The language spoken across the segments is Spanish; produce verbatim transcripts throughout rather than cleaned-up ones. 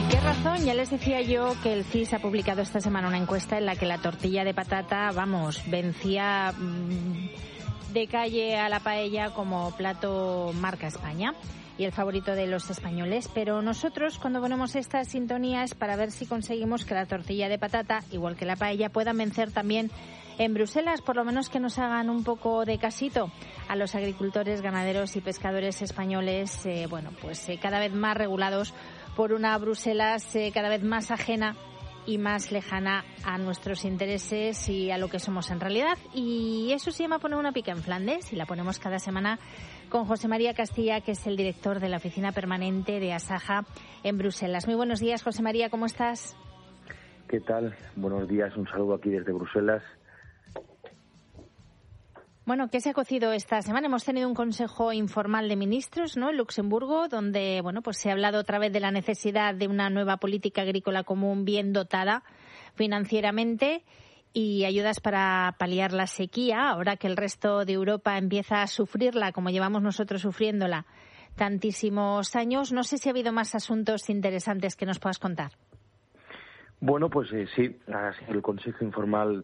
¿Qué razón? Ya les decía yo que el C I S ha publicado esta semana una encuesta en la que la tortilla de patata, vamos, vencía mmm, de calle a la paella como plato marca España y el favorito de los españoles. Pero nosotros, cuando ponemos esta sintonía, es para ver si conseguimos que la tortilla de patata, igual que la paella, puedan vencer también en Bruselas, por lo menos que nos hagan un poco de casito a los agricultores, ganaderos y pescadores españoles, eh, bueno, pues eh, cada vez más regulados por una Bruselas eh, cada vez más ajena y más lejana a nuestros intereses y a lo que somos en realidad. Y eso se llama poner una pica en Flandes, y la ponemos cada semana con José María Castilla, que es el director de la oficina permanente de Asaja en Bruselas. Muy buenos días, José María, ¿cómo estás? ¿Qué tal? Buenos días, un saludo aquí desde Bruselas. Bueno, ¿qué se ha cocido esta semana? Hemos tenido un consejo informal de ministros, ¿no?, en Luxemburgo, donde, bueno, pues se ha hablado otra vez de la necesidad de una nueva política agrícola común bien dotada financieramente y ayudas para paliar la sequía, ahora que el resto de Europa empieza a sufrirla como llevamos nosotros sufriéndola tantísimos años. No sé si ha habido más asuntos interesantes que nos puedas contar. Bueno, pues eh, sí, ha sido el consejo informal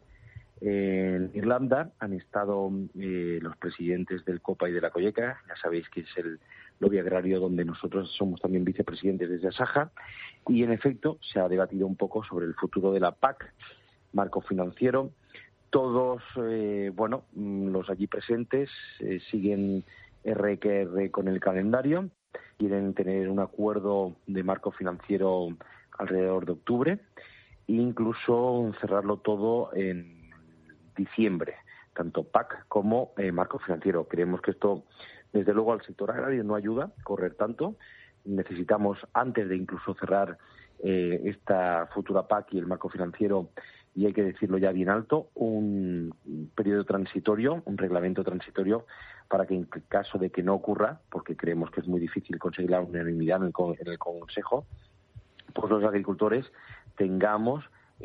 en Irlanda. Han estado eh, los presidentes del COPA y de la COGECA, ya sabéis que es el lobby agrario donde nosotros somos también vicepresidentes desde Asaja, y en efecto se ha debatido un poco sobre el futuro de la P A C, marco financiero. Todos, eh, bueno, los allí presentes eh, siguen R que R con el calendario, quieren tener un acuerdo de marco financiero alrededor de octubre e incluso cerrarlo todo en diciembre, tanto P A C como eh, marco financiero. Creemos que esto, desde luego, al sector agrario no ayuda a correr tanto. Necesitamos, antes de incluso cerrar eh, esta futura P A C y el marco financiero, y hay que decirlo ya bien alto, un periodo transitorio, un reglamento transitorio, para que en caso de que no ocurra, porque creemos que es muy difícil conseguir la unanimidad en el, en el Consejo, pues los agricultores tengamos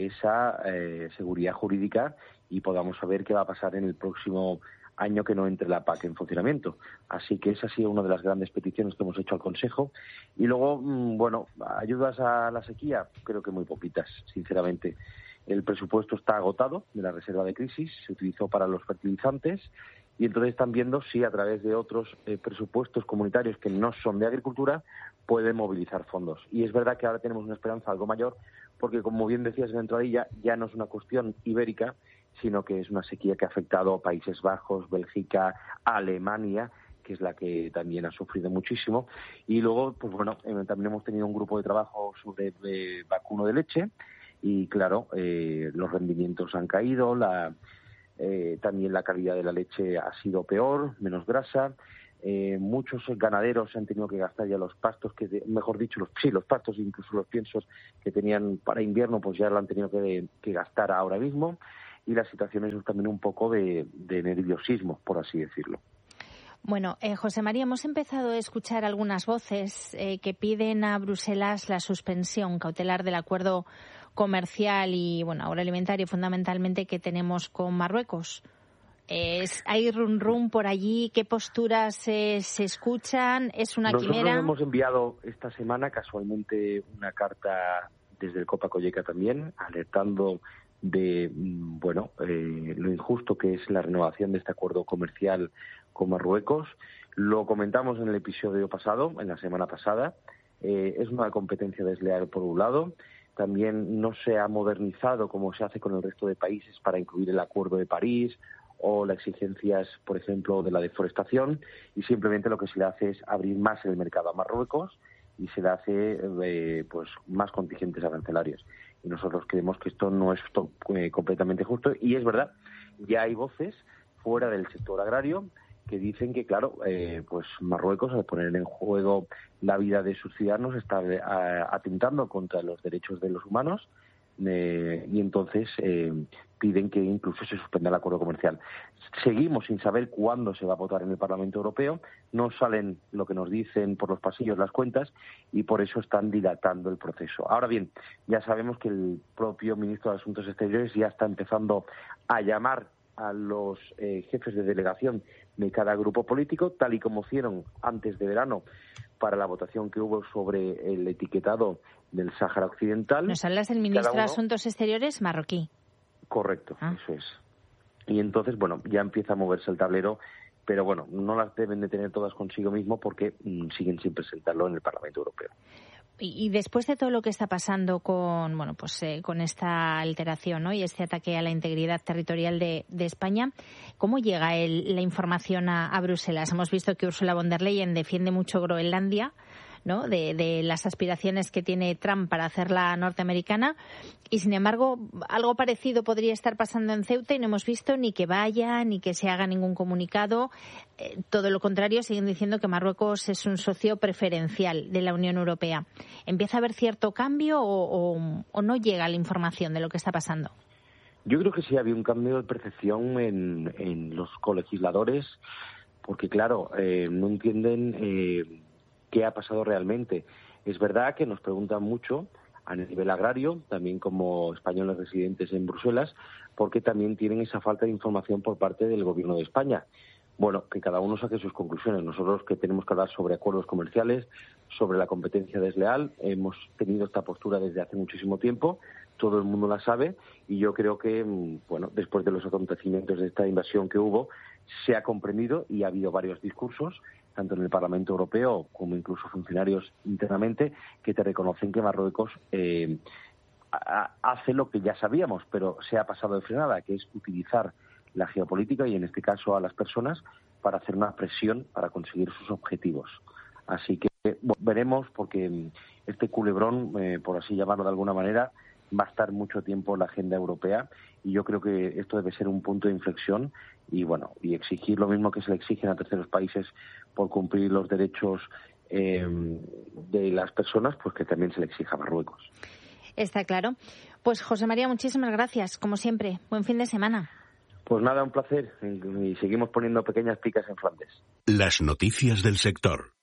esa eh, seguridad jurídica y podamos saber qué va a pasar en el próximo año que no entre la P A C en funcionamiento. Así que esa ha sido una de las grandes peticiones que hemos hecho al Consejo. Y luego, bueno, ayudas a la sequía, creo que muy poquitas, sinceramente. El presupuesto está agotado de la reserva de crisis, se utilizó para los fertilizantes, y entonces están viendo si a través de otros eh, presupuestos comunitarios que no son de agricultura pueden movilizar fondos. Y es verdad que ahora tenemos una esperanza algo mayor, porque, como bien decías en la entradilla, ya no es una cuestión ibérica, sino que es una sequía que ha afectado a Países Bajos, Bélgica, Alemania, que es la que también ha sufrido muchísimo. Y luego, pues bueno, eh, también hemos tenido un grupo de trabajo sobre eh, vacuno de leche, y claro, eh, los rendimientos han caído, la, eh, también la calidad de la leche ha sido peor, menos grasa. Eh, muchos ganaderos han tenido que gastar ya los pastos, que mejor dicho, los, sí, los pastos, incluso los piensos que tenían para invierno, pues ya lo han tenido que, que gastar ahora mismo. Y la situación es también un poco de, de nerviosismo, por así decirlo. Bueno, eh, José María, hemos empezado a escuchar algunas voces eh, que piden a Bruselas la suspensión cautelar del acuerdo comercial y, bueno, agroalimentario fundamentalmente que tenemos con Marruecos. Es, ¿Hay rum rum por allí? ¿Qué posturas eh, se escuchan? ¿Es una Nosotros quimera? Nosotros hemos enviado esta semana casualmente una carta desde el COPA COGECA también, alertando de, bueno, eh, lo injusto que es la renovación de este acuerdo comercial con Marruecos. Lo comentamos en el episodio pasado, en la semana pasada. Eh, es una competencia desleal por un lado. También no se ha modernizado como se hace con el resto de países para incluir el Acuerdo de París o las exigencias, por ejemplo, de la deforestación, y simplemente lo que se le hace es abrir más el mercado a Marruecos y se le hace eh, pues más contingentes arancelarios. Y nosotros creemos que esto no es to- eh, completamente justo, y es verdad, ya hay voces fuera del sector agrario que dicen que, claro, eh, pues Marruecos, al poner en juego la vida de sus ciudadanos, está eh, atentando contra los derechos de los humanos, eh, y entonces eh, piden que incluso se suspenda el acuerdo comercial. Seguimos sin saber cuándo se va a votar en el Parlamento Europeo, no salen lo que nos dicen por los pasillos las cuentas, y por eso están dilatando el proceso. Ahora bien, ya sabemos que el propio ministro de Asuntos Exteriores ya está empezando a llamar a los eh, jefes de delegación de cada grupo político, tal y como hicieron antes de verano para la votación que hubo sobre el etiquetado del Sáhara Occidental. ¿Nos hablas del ministro de Asuntos Exteriores marroquí? Correcto, ah. eso es. Y entonces, bueno, ya empieza a moverse el tablero, pero bueno, no las deben de tener todas consigo mismo porque mmm, siguen sin presentarlo en el Parlamento Europeo. Y, y después de todo lo que está pasando con, bueno, pues eh, con esta alteración, ¿no?, y este ataque a la integridad territorial de, de España, ¿cómo llega el, la información a, a Bruselas? Hemos visto que Ursula von der Leyen defiende mucho Groenlandia, ¿no?, de, de las aspiraciones que tiene Trump para hacerla norteamericana, y sin embargo algo parecido podría estar pasando en Ceuta y no hemos visto ni que vaya ni que se haga ningún comunicado. Eh, todo lo contrario, siguen diciendo que Marruecos es un socio preferencial de la Unión Europea. ¿Empieza a haber cierto cambio o, o, o no llega la información de lo que está pasando? Yo creo que sí había un cambio de percepción en, en los colegisladores, porque claro, eh, no entienden eh, qué ha pasado realmente. Es verdad que nos preguntan mucho a nivel agrario, también como españoles residentes en Bruselas, porque también tienen esa falta de información por parte del Gobierno de España. Bueno, que cada uno saque sus conclusiones. Nosotros que tenemos que hablar sobre acuerdos comerciales, sobre la competencia desleal, hemos tenido esta postura desde hace muchísimo tiempo, todo el mundo la sabe, y yo creo que, bueno, después de los acontecimientos de esta invasión que hubo, se ha comprendido y ha habido varios discursos, tanto en el Parlamento Europeo como incluso funcionarios internamente, que te reconocen que Marruecos eh, a, hace lo que ya sabíamos, pero se ha pasado de frenada, que es utilizar la geopolítica y en este caso a las personas para hacer una presión para conseguir sus objetivos. Así que bueno, veremos, porque este culebrón, eh, por así llamarlo de alguna manera, va a estar mucho tiempo en la agenda europea, y yo creo que esto debe ser un punto de inflexión y bueno y exigir lo mismo que se le exigen a terceros países por cumplir los derechos eh, de las personas, pues que también se le exija a Marruecos. Está claro. Pues José María, muchísimas gracias, como siempre. Buen fin de semana. Pues nada, un placer, y seguimos poniendo pequeñas picas en Flandes. Las noticias del sector.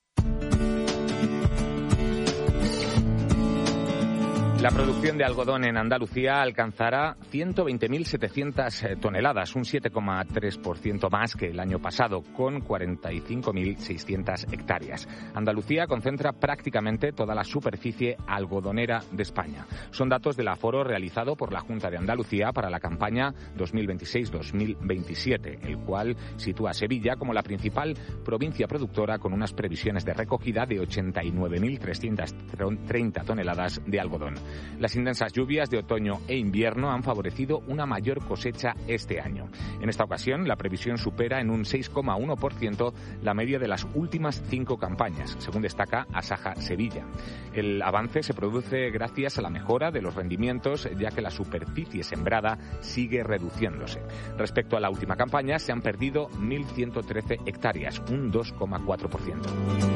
La producción de algodón en Andalucía alcanzará ciento veinte mil setecientas toneladas, un siete coma tres por ciento más que el año pasado, con cuarenta y cinco mil seiscientas hectáreas. Andalucía concentra prácticamente toda la superficie algodonera de España. Son datos del aforo realizado por la Junta de Andalucía para la campaña dos mil veintiséis dos mil veintisiete, el cual sitúa a Sevilla como la principal provincia productora, con unas previsiones de recogida de ochenta y nueve mil trescientas treinta toneladas de algodón. Las intensas lluvias de otoño e invierno han favorecido una mayor cosecha este año. En esta ocasión, la previsión supera en un seis coma uno por ciento la media de las últimas cinco campañas, según destaca Asaja Sevilla. El avance se produce gracias a la mejora de los rendimientos, ya que la superficie sembrada sigue reduciéndose. Respecto a la última campaña, se han perdido mil ciento trece hectáreas, un dos coma cuatro por ciento.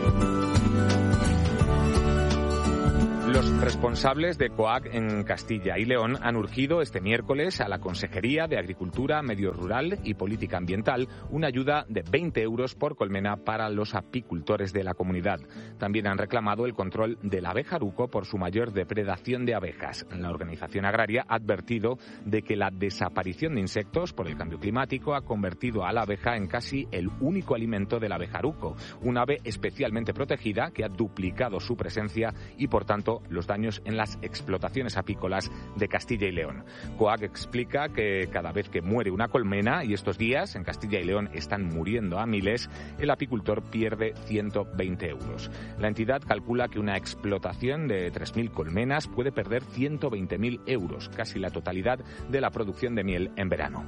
Los responsables de COAG en Castilla y León han urgido este miércoles a la Consejería de Agricultura, Medio Rural y Política Ambiental una ayuda de veinte euros por colmena para los apicultores de la comunidad. También han reclamado el control del abejaruco por su mayor depredación de abejas. La organización agraria ha advertido de que la desaparición de insectos por el cambio climático ha convertido a la abeja en casi el único alimento del abejaruco, un ave especialmente protegida que ha duplicado su presencia y, por tanto, los daños en las explotaciones apícolas de Castilla y León. COAG explica que cada vez que muere una colmena, y estos días en Castilla y León están muriendo a miles, el apicultor pierde ciento veinte euros. La entidad calcula que una explotación de tres mil colmenas puede perder ciento veinte mil euros, casi la totalidad de la producción de miel en verano.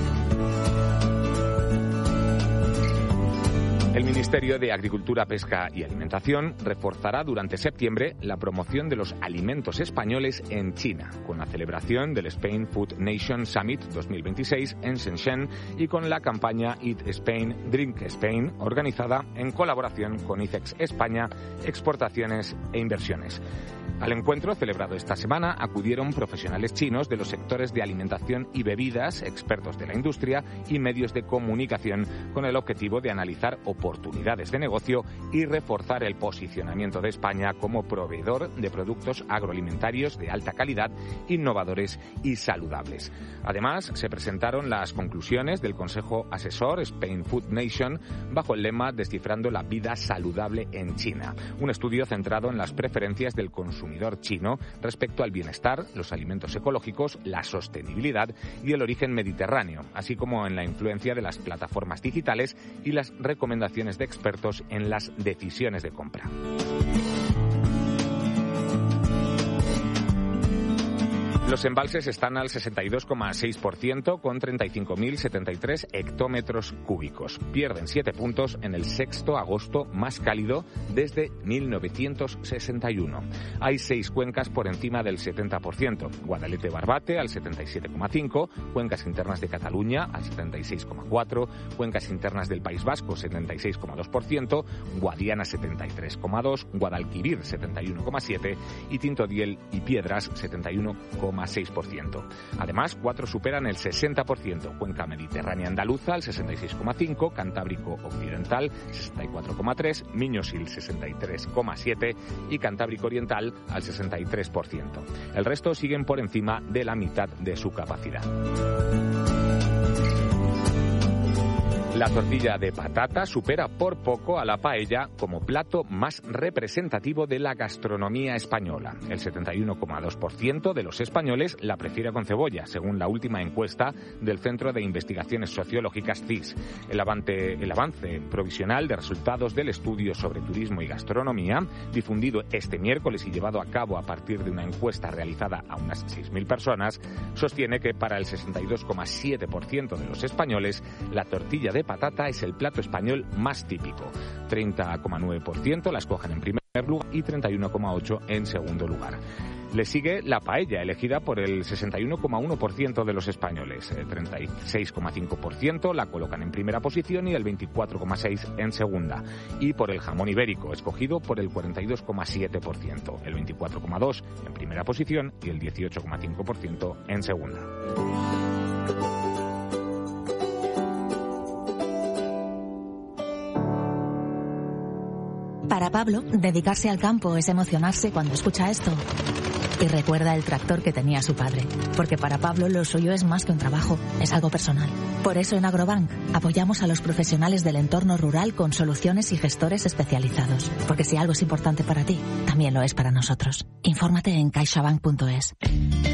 El Ministerio de Agricultura, Pesca y Alimentación reforzará durante septiembre la promoción de los alimentos españoles en China, con la celebración del Spain Food Nation Summit dos mil veintiséis en Shenzhen y con la campaña Eat Spain, Drink Spain, organizada en colaboración con ICEX España, Exportaciones e Inversiones. Al encuentro celebrado esta semana acudieron profesionales chinos de los sectores de alimentación y bebidas, expertos de la industria y medios de comunicación, con el objetivo de analizar oportunidades oportunidades de negocio y reforzar el posicionamiento de España como proveedor de productos agroalimentarios de alta calidad, innovadores y saludables. Además, se presentaron las conclusiones del Consejo Asesor Spain Food Nation bajo el lema Descifrando la vida saludable en China, un estudio centrado en las preferencias del consumidor chino respecto al bienestar, los alimentos ecológicos, la sostenibilidad y el origen mediterráneo, así como en la influencia de las plataformas digitales y las recomendaciones de expertos en las decisiones de compra. Los embalses están al sesenta y dos coma seis por ciento con treinta y cinco mil setenta y tres hectómetros cúbicos. Pierden siete puntos en el sexto agosto más cálido desde mil novecientos sesenta y uno. Hay seis cuencas por encima del setenta por ciento. Guadalete-Barbate al setenta y siete coma cinco por ciento, cuencas internas de Cataluña al setenta y seis coma cuatro por ciento, cuencas internas del País Vasco setenta y seis coma dos por ciento, Guadiana setenta y tres coma dos por ciento, Guadalquivir setenta y uno coma siete por ciento y Tintodiel y Piedras setenta y uno coma seis por ciento. Además, cuatro superan el sesenta por ciento. Cuenca Mediterránea Andaluza al sesenta y seis coma cinco por ciento, Cantábrico Occidental sesenta y cuatro coma tres por ciento, Miño-Sil sesenta y tres coma siete por ciento y Cantábrico Oriental al sesenta y tres por ciento. El resto siguen por encima de la mitad de su capacidad. La tortilla de patata supera por poco a la paella como plato más representativo de la gastronomía española. El setenta y uno coma dos por ciento de los españoles la prefiere con cebolla, según la última encuesta del Centro de Investigaciones Sociológicas C I S. El avance, el avance provisional de resultados del estudio sobre turismo y gastronomía, difundido este miércoles y llevado a cabo a partir de una encuesta realizada a unas seis mil personas, sostiene que para el sesenta y dos coma siete por ciento de los españoles la tortilla de patata es el plato español más típico. treinta coma nueve por ciento la escogen en primer lugar y treinta y uno coma ocho por ciento en segundo lugar. Le sigue la paella, elegida por el sesenta y uno coma uno por ciento de los españoles. El treinta y seis coma cinco por ciento la colocan en primera posición y el veinticuatro coma seis por ciento en segunda. Y por el jamón ibérico, escogido por el cuarenta y dos coma siete por ciento. El veinticuatro coma dos por ciento en primera posición y el dieciocho coma cinco por ciento en segunda. Para Pablo, dedicarse al campo es emocionarse cuando escucha esto. Y recuerda el tractor que tenía su padre. Porque para Pablo lo suyo es más que un trabajo, es algo personal. Por eso en Agrobank apoyamos a los profesionales del entorno rural con soluciones y gestores especializados. Porque si algo es importante para ti, también lo es para nosotros. Infórmate en caixabank punto es.